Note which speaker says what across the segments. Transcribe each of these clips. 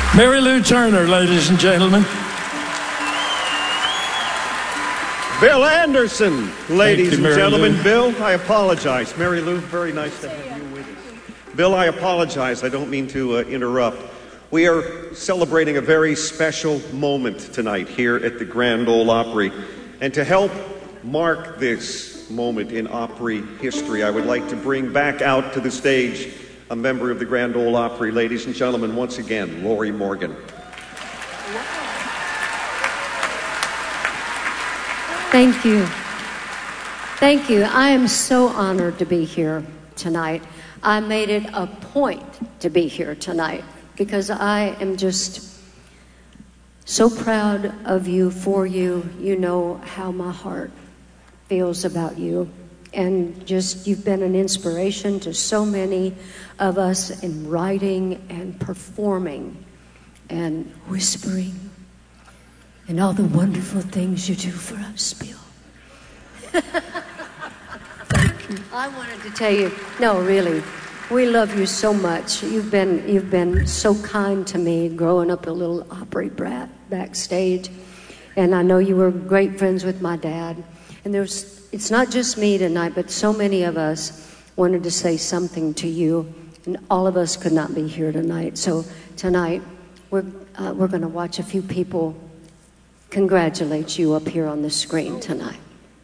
Speaker 1: Mary Lou Turner, ladies and gentlemen.
Speaker 2: Bill Anderson, ladies and gentlemen.
Speaker 1: Lou.
Speaker 2: Bill, I apologize. Mary Lou, very nice to have you with us. Bill, I apologize. I don't mean to interrupt. We are celebrating a very special moment tonight here at the Grand Ole Opry. And to help mark this moment in Opry history, I would like to bring back out to the stage a member of the Grand Ole Opry. Ladies and gentlemen, once again, Lorrie Morgan.
Speaker 3: Thank you. Thank you. I am so honored to be here tonight. I made it a point to be here tonight because I am just so proud of you, for you. You know how my heart feels about you. And just, you've been an inspiration to so many of us in writing and performing and whispering and all the wonderful things you do for us, Bill. Thank you. I wanted to tell you, no, really, we love you so much. You've been so kind to me growing up a little Opry brat backstage. And I know you were great friends with my dad. And it's not just me tonight, but so many of us wanted to say something to you, and all of us could not be here tonight. So tonight, we're going to watch a few people congratulate you up here on the screen tonight.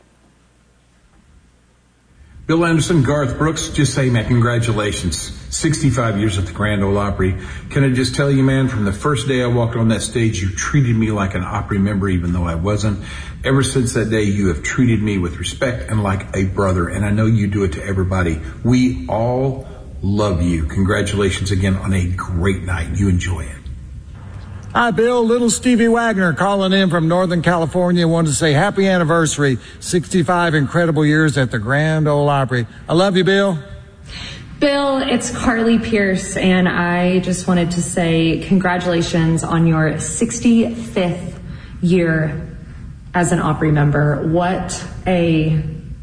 Speaker 4: Bill Anderson, Garth Brooks, just say, man, congratulations. 65 years at the Grand Ole Opry. Can I just tell you, man, from the first day I walked on that stage, you treated me like an Opry member, even though I wasn't. Ever since that day, you have treated me with respect and like a brother, and I know you do it to everybody. We all love you. Congratulations again on a great night. You enjoy it.
Speaker 5: Hi, Bill. Little Stevie Wagner calling in from Northern California. Wanted to say happy anniversary. 65 incredible years at the Grand Ole Opry. I love you, Bill.
Speaker 6: Bill, it's Carly Pierce, and I just wanted to say congratulations on your 65th year as an Opry member. What a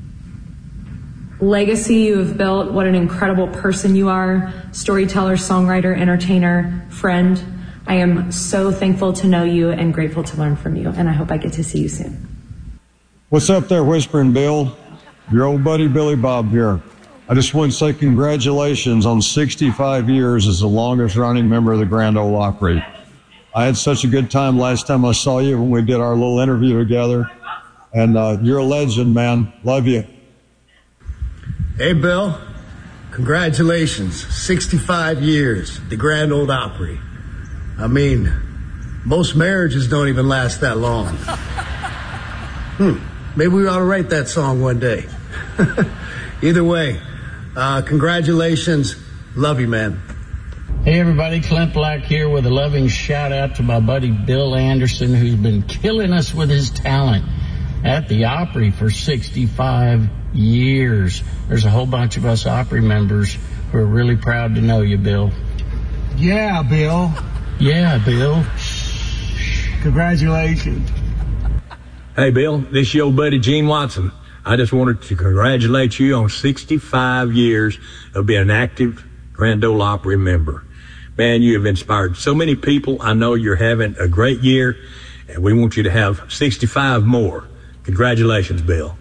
Speaker 6: legacy you have built. What an incredible person you are. Storyteller, songwriter, entertainer, friend. I am so thankful to know you and grateful to learn from you, and I hope I get to see you soon.
Speaker 7: What's up there, Whispering Bill? Your old buddy Billy Bob here. I just want to say congratulations on 65 years as the longest running member of the Grand Ole Opry. I had such a good time last time I saw you when we did our little interview together, and you're a legend, man. Love you.
Speaker 8: Hey, Bill. Congratulations. 65 years at the Grand Ole Opry. I mean, most marriages don't even last that long. Maybe we ought to write that song one day. Either way, congratulations. Love you, man.
Speaker 9: Hey, everybody. Clint Black here with a loving shout out to my buddy Bill Anderson, who's been killing us with his talent at the Opry for 65 years. There's a whole bunch of us Opry members who are really proud to know you, Bill.
Speaker 5: Yeah, Bill.
Speaker 9: Yeah, Bill.
Speaker 5: Congratulations.
Speaker 10: Hey, Bill, this is your buddy Gene Watson. I just wanted to congratulate you on 65 years of being an active Grand Ole Opry member. Man, you have inspired so many people. I know you're having a great year, and we want you to have 65 more. Congratulations, Bill.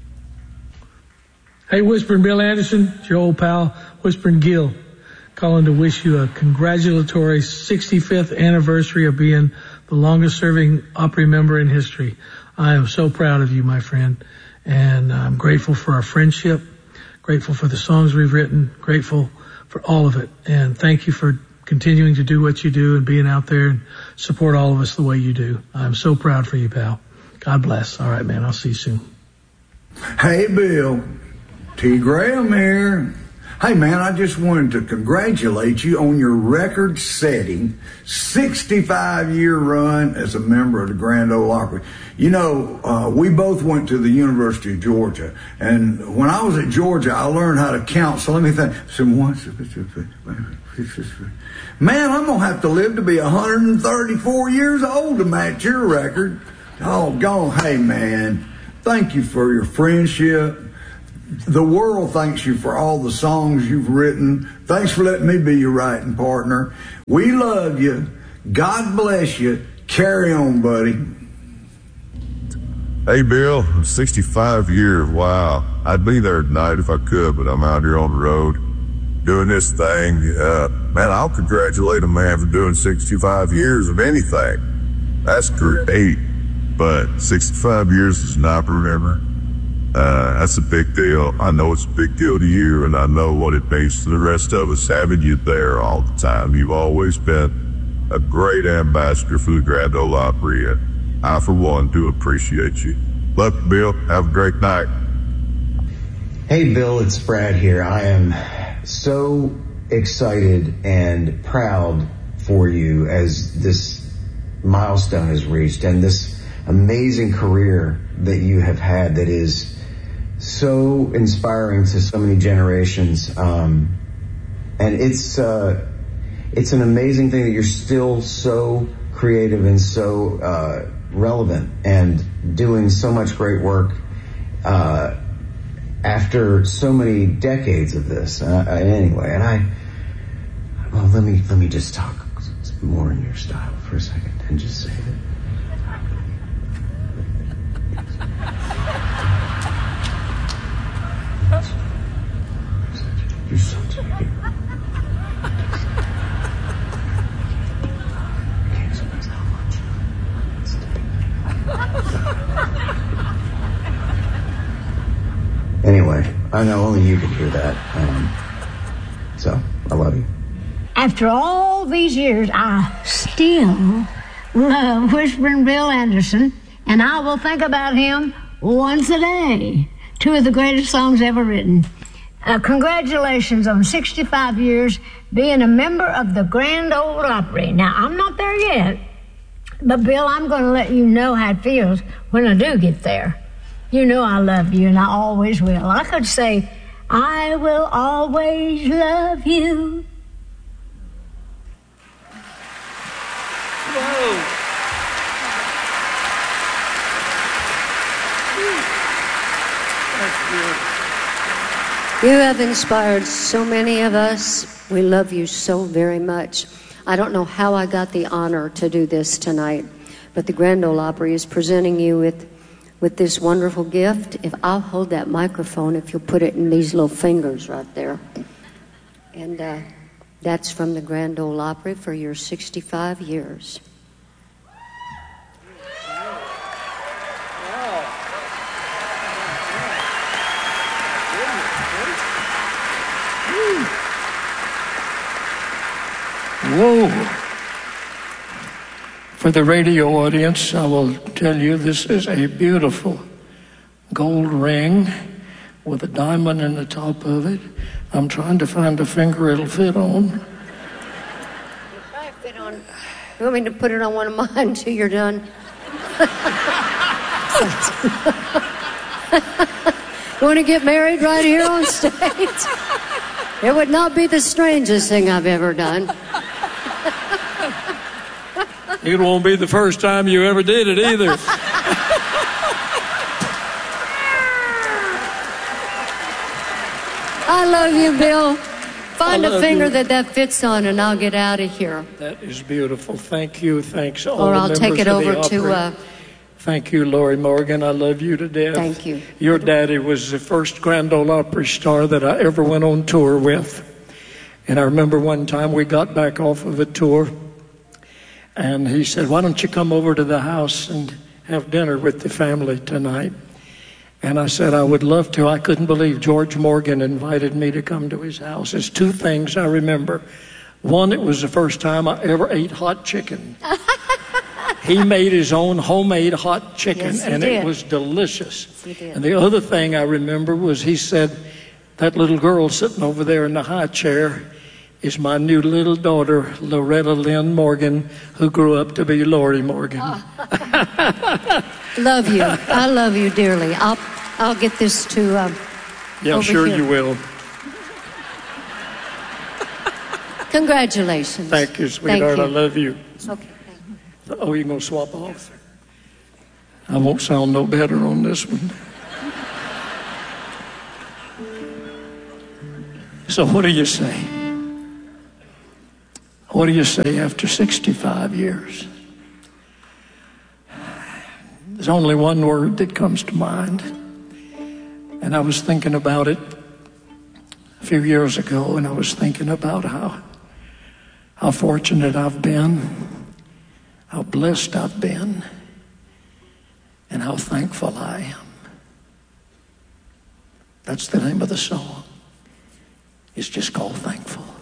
Speaker 11: Hey, Whispering Bill Anderson, it's your old pal, Whispering Gil, calling to wish you a congratulatory 65th anniversary of being the longest serving Opry member in history. I am so proud of you, my friend, and I'm grateful for our friendship, grateful for the songs we've written, grateful for all of it, and thank you for continuing to do what you do and being out there and support all of us the way you do. I'm so proud for you, pal. God bless. All right, man, I'll see you soon.
Speaker 12: Hey, Bill. T. Graham here. Hey, man, I just wanted to congratulate you on your record-setting 65-year run as a member of the Grand Ole Opry. You know, we both went to the University of Georgia, and when I was at Georgia, I learned how to count. So let me think. Man, I'm going to have to live to be 134 years old to match your record. Oh, go on. Hey, man, thank you for your friendship. The world thanks you for all the songs you've written. Thanks for letting me be your writing partner. We love you. God bless you. Carry on, buddy.
Speaker 13: Hey, Bill, 65 years. Wow. I'd be there tonight if I could, but I'm out here on the road doing this thing. Man, I'll congratulate a man for doing 65 years of anything. That's great. But 65 years is not remember. That's a big deal. I know it's a big deal to you, and I know what it means to the rest of us having you there all the time. You've always been a great ambassador for the Grand Ole Opry, and I, for one, do appreciate you. Love you, Bill. Have a great night.
Speaker 14: Hey, Bill, it's Brad here. I am so excited and proud for you as this milestone is reached and this amazing career that you have had that is so inspiring to so many generations. And it's an amazing thing that you're still so creative and so relevant and doing so much great work after so many decades of this. Anyway, and let me just talk more in your style for a second and just say that. You're such a hero. I can't express how much it's to be. Anyway, I know only you can hear that. So, I love you.
Speaker 15: After all these years, I still love Whispering Bill Anderson, and I will think about him once a day. Two of the greatest songs ever written. Congratulations on 65 years being a member of the Grand Ole Opry. Now, I'm not there yet, but Bill, I'm going to let you know how it feels when I do get there. You know I love you, and I always will. I could say, I will always love you.
Speaker 1: Whoa. That's good.
Speaker 3: You have inspired so many of us. We love you so very much. I don't know how I got the honor to do this tonight, but the Grand Ole Opry is presenting you with this wonderful gift. If I'll hold that microphone, if you'll put it in these little fingers right there. And that's from the Grand Ole Opry for your 65 years.
Speaker 1: Whoa. For the radio audience, I will tell you this is a beautiful gold ring with a diamond in the top of it. I'm trying to find a finger it'll fit on.
Speaker 3: You want me to put it on one of mine until you're done? You want to get married right here on stage? It would not be the strangest thing I've ever done.
Speaker 1: It won't be the first time you ever did it either.
Speaker 3: I love you, Bill. Find a finger that fits on, and I'll get out of here.
Speaker 1: That is beautiful. Thank you. Thanks all
Speaker 3: or
Speaker 1: the
Speaker 3: I'll
Speaker 1: members
Speaker 3: take it
Speaker 1: of
Speaker 3: over
Speaker 1: the Opry.
Speaker 3: to...
Speaker 1: Thank you, Lori Morgan. I love you to death.
Speaker 3: Thank you.
Speaker 1: Your daddy was the first Grand Ole Opry star that I ever went on tour with. And I remember one time we got back off of a tour, and he said, why don't you come over to the house and have dinner with the family tonight? And I said, I would love to. I couldn't believe George Morgan invited me to come to his house. There's two things I remember. One, it was the first time I ever ate hot chicken. He made his own homemade hot chicken,
Speaker 3: yes,
Speaker 1: and
Speaker 3: did.
Speaker 1: It was delicious.
Speaker 3: Yes, he did.
Speaker 1: And the other thing I remember was he said, that little girl sitting over there in the high chair is my new little daughter, Loretta Lynn Morgan, who grew up to be Lori Morgan.
Speaker 3: Love you. I love you dearly. I'll get this to
Speaker 1: yeah,
Speaker 3: over
Speaker 1: sure
Speaker 3: here.
Speaker 1: You will.
Speaker 3: Congratulations.
Speaker 1: Thank you, sweetheart.
Speaker 3: Thank you.
Speaker 1: I love you.
Speaker 3: Okay.
Speaker 1: Oh, you're going to swap off? I won't sound no better on this one. So what do you say? What do you say after 65 years? There's only one word that comes to mind. And I was thinking about it a few years ago, and I was thinking about how fortunate I've been, how blessed I've been, and how thankful I am. That's the name of the song. It's just called Thankful.